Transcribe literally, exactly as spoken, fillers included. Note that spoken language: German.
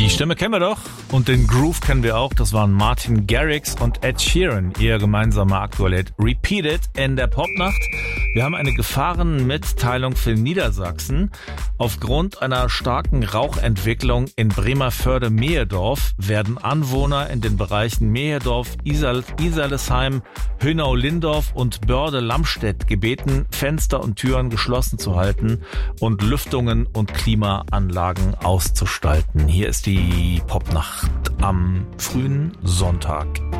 Die Stimme kennen wir doch und den Groove kennen wir auch. Das waren Martin Garrix und Ed Sheeran, ihr gemeinsamer aktueller Hit Repeated in der Popnacht. Wir haben eine Gefahrenmitteilung für Niedersachsen. Aufgrund einer starken Rauchentwicklung in Bremervörde-Mehedorf werden Anwohner in den Bereichen Mehedorf, Isal, Iserlesheim, Hönau-Lindorf und Börde-Lamstedt gebeten, Fenster und Türen geschlossen zu halten und Lüftungen und Klimaanlagen auszustalten. Hier ist die Popnacht am frühen Sonntag.